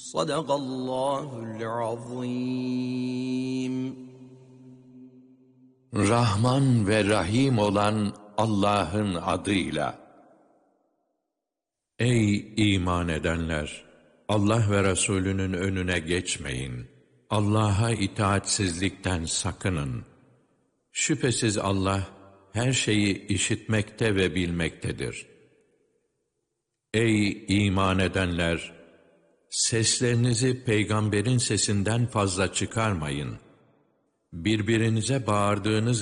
Sadakallahul azim. Rahman ve Rahim olan Allah'ın adıyla. Ey iman edenler! Allah ve Resulünün önüne geçmeyin. Allah'a itaatsizlikten sakının. Şüphesiz Allah her şeyi işitmekte ve bilmektedir. Ey iman edenler! Seslerinizi peygamberin sesinden fazla çıkarmayın. Birbirinize bağırdığınız